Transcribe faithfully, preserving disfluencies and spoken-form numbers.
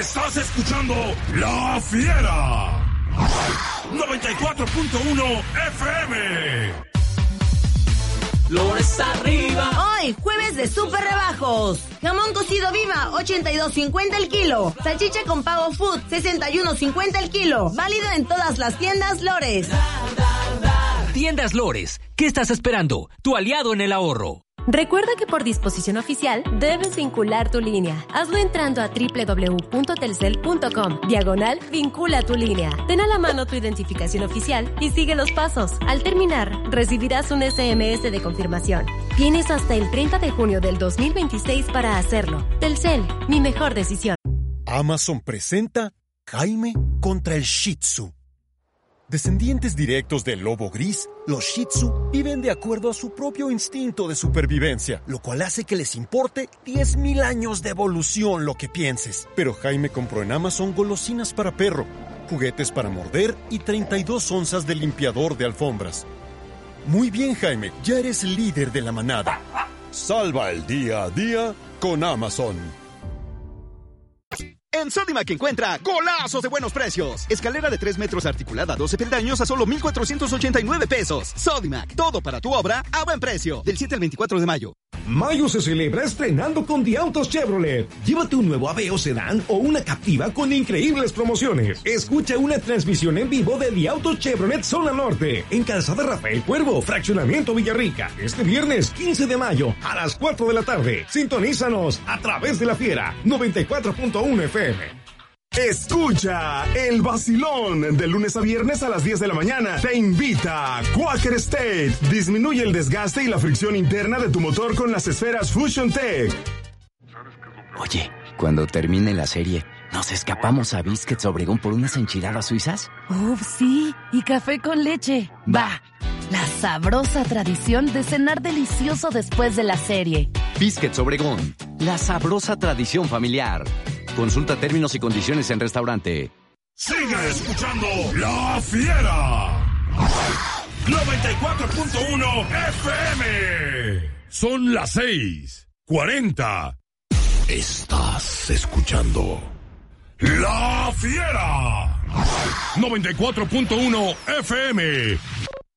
Estás escuchando La Fiera. noventa y cuatro punto uno F M. Flores arriba. Hoy, jueves de super rebajos. Jamón cocido Viva, ochenta y dos cincuenta el kilo. Salchicha con pavo food, sesenta y uno cincuenta el kilo. Válido en todas las tiendas Lores. Tiendas Lores, ¿qué estás esperando? Tu aliado en el ahorro. Recuerda que por disposición oficial debes vincular tu línea. Hazlo entrando a doble u doble u doble u punto telcel punto com, diagonal vincula tu línea. Ten a la mano tu identificación oficial y sigue los pasos. Al terminar, recibirás un ese eme ese de confirmación. Tienes hasta el treinta de junio del dos mil veintiséis para hacerlo. Telcel, mi mejor decisión. Amazon presenta Jaime contra el Shih Tzu. Descendientes directos del lobo gris, los Shih Tzu viven de acuerdo a su propio instinto de supervivencia, lo cual hace que les importe diez mil años de evolución lo que pienses. Pero Jaime compró en Amazon golosinas para perro, juguetes para morder y treinta y dos onzas de limpiador de alfombras. Muy bien, Jaime, ya eres líder de la manada. Salva el día a día con Amazon. En Sodimac encuentra golazos de buenos precios. Escalera de tres metros articulada, doce peldaños a solo mil cuatrocientos ochenta y nueve pesos. Sodimac, todo para tu obra a buen precio. Del siete al veinticuatro de mayo. Mayo se celebra estrenando con The Autos Chevrolet. Llévate un nuevo Aveo Sedán o una Captiva con increíbles promociones. Escucha una transmisión en vivo de The Autos Chevrolet Zona Norte en Calzada Rafael Cuervo, Fraccionamiento Villarrica. Este viernes quince de mayo a las cuatro de la tarde. Sintonízanos a través de La Fiera noventa y cuatro punto uno F M. Escucha el vacilón de lunes a viernes a las diez de la mañana. Te invita Quaker State. Disminuye el desgaste y la fricción interna de tu motor con las esferas Fusion Tech. Oye, cuando termine la serie, ¿nos escapamos a Biscuits Obregón por unas enchiladas suizas? Uf, sí, y café con leche. Va, la sabrosa tradición de cenar delicioso después de la serie. Biscuits Obregón, la sabrosa tradición familiar. Consulta términos y condiciones en restaurante. Sigue escuchando La Fiera. noventa y cuatro punto uno F M. Son las seis cuarenta. Estás escuchando La Fiera. noventa y cuatro punto uno F M.